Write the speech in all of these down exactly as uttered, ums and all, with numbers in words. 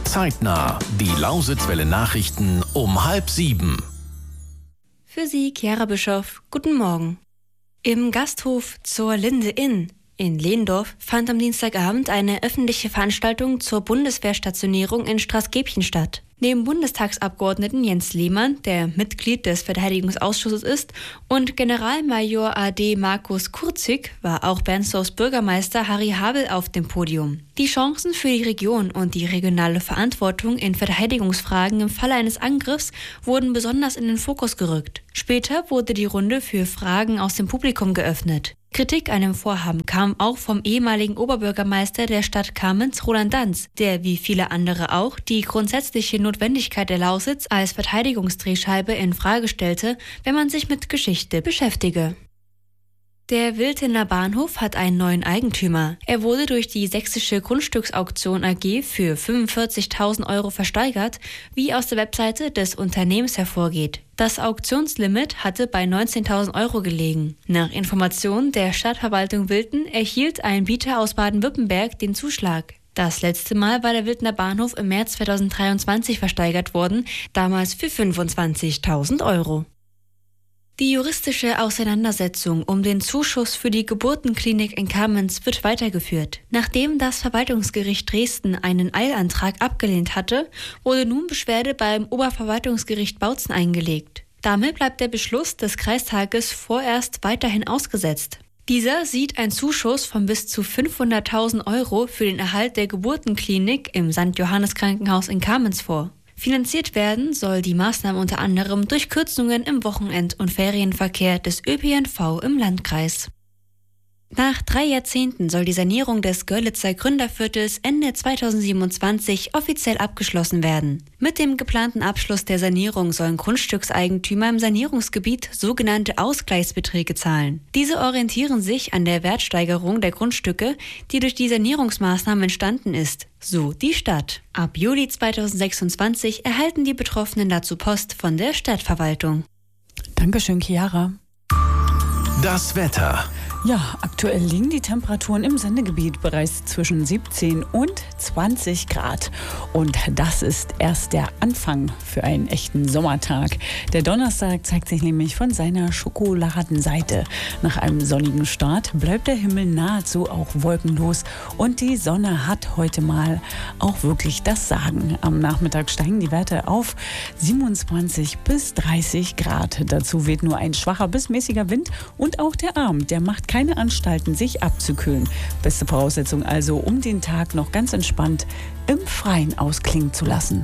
Zeitnah, die Lausitzwelle Nachrichten um halb sieben. Für Sie, Chiara Bischoff, guten Morgen. Im Gasthof zur Linde Inn in Lehndorf fand am Dienstagabend eine öffentliche Veranstaltung zur Bundeswehrstationierung in Straßgebchen statt. Neben Bundestagsabgeordneten Jens Lehmann, der Mitglied des Verteidigungsausschusses ist, und Generalmajor A D Markus Kurzig war auch Bernsdorfs Bürgermeister Harry Habel auf dem Podium. Die Chancen für die Region und die regionale Verantwortung in Verteidigungsfragen im Falle eines Angriffs wurden besonders in den Fokus gerückt. Später wurde die Runde für Fragen aus dem Publikum geöffnet. Kritik an dem Vorhaben kam auch vom ehemaligen Oberbürgermeister der Stadt Kamenz, Roland Danz, der wie viele andere auch die grundsätzliche Notwendigkeit der Lausitz als Verteidigungsdrehscheibe in Frage stellte, wenn man sich mit Geschichte beschäftige. Der Wiltener Bahnhof hat einen neuen Eigentümer. Er wurde durch die Sächsische Grundstücksauktion A G für fünfundvierzigtausend Euro versteigert, wie aus der Webseite des Unternehmens hervorgeht. Das Auktionslimit hatte bei neunzehntausend Euro gelegen. Nach Informationen der Stadtverwaltung Wilten erhielt ein Bieter aus Baden-Württemberg den Zuschlag. Das letzte Mal war der Wiltener Bahnhof im März zweitausenddreiundzwanzig versteigert worden, damals für fünfundzwanzigtausend Euro. Die juristische Auseinandersetzung um den Zuschuss für die Geburtenklinik in Kamenz wird weitergeführt. Nachdem das Verwaltungsgericht Dresden einen Eilantrag abgelehnt hatte, wurde nun Beschwerde beim Oberverwaltungsgericht Bautzen eingelegt. Damit bleibt der Beschluss des Kreistages vorerst weiterhin ausgesetzt. Dieser sieht einen Zuschuss von bis zu fünfhunderttausend Euro für den Erhalt der Geburtenklinik im Sankt Johannes Krankenhaus in Kamenz vor. Finanziert werden soll die Maßnahme unter anderem durch Kürzungen im Wochenend- und Ferienverkehr des Ö P N V im Landkreis. Nach drei Jahrzehnten soll die Sanierung des Görlitzer Gründerviertels Ende zweitausendsiebenundzwanzig offiziell abgeschlossen werden. Mit dem geplanten Abschluss der Sanierung sollen Grundstückseigentümer im Sanierungsgebiet sogenannte Ausgleichsbeträge zahlen. Diese orientieren sich an der Wertsteigerung der Grundstücke, die durch die Sanierungsmaßnahmen entstanden ist, so die Stadt. Ab Juli zweitausendsechsundzwanzig erhalten die Betroffenen dazu Post von der Stadtverwaltung. Dankeschön, Chiara. Das Wetter. Ja, aktuell liegen die Temperaturen im Sendegebiet bereits zwischen siebzehn und zwanzig Grad. Und das ist erst der Anfang für einen echten Sommertag. Der Donnerstag zeigt sich nämlich von seiner Schokoladenseite. Nach einem sonnigen Start bleibt der Himmel nahezu auch wolkenlos und die Sonne hat heute mal auch wirklich das Sagen. Am Nachmittag steigen die Werte auf siebenundzwanzig bis dreißig Grad. Dazu weht nur ein schwacher bis mäßiger Wind und auch der Abend, der macht keine Anstalten, sich abzukühlen. Beste Voraussetzung also, um den Tag noch ganz entspannt im Freien ausklingen zu lassen.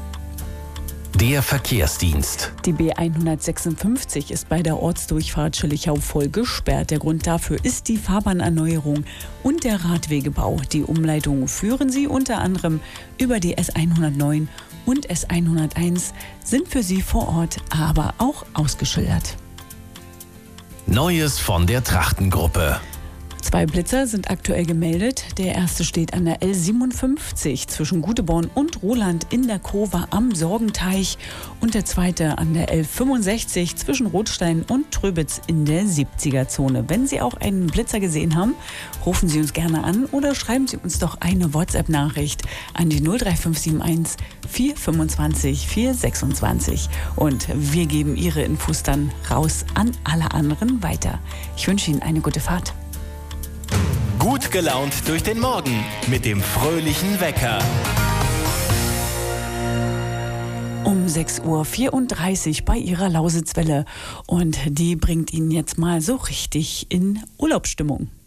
Der Verkehrsdienst. Die B hundertsechsundfünfzig ist bei der Ortsdurchfahrt Schillichau voll gesperrt. Der Grund dafür ist die Fahrbahnerneuerung und der Radwegebau. Die Umleitung führen Sie unter anderem über die S hundertneun und S hunderteins, sind für Sie vor Ort aber auch ausgeschildert. Neues von der Trachtengruppe. Zwei Blitzer sind aktuell gemeldet. Der erste steht an der L siebenundfünfzig zwischen Guteborn und Roland in der Kurve am Sorgenteich und der zweite an der L fünfundsechzig zwischen Rotstein und Tröbitz in der siebziger-Zone. Wenn Sie auch einen Blitzer gesehen haben, rufen Sie uns gerne an oder schreiben Sie uns doch eine WhatsApp-Nachricht an die null drei fünf sieben eins vier fünfundzwanzig vier sechsundzwanzig und wir geben Ihre Infos dann raus an alle anderen weiter. Ich wünsche Ihnen eine gute Fahrt. Gut gelaunt durch den Morgen mit dem fröhlichen Wecker. Um sechs Uhr vierunddreißig bei Ihrer Lausitzwelle und die bringt Ihnen jetzt mal so richtig in Urlaubsstimmung.